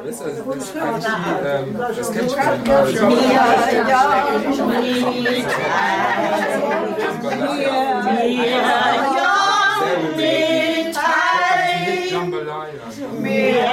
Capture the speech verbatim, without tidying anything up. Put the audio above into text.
Das ist also das, ähm, das kennt schon. Jambalaya.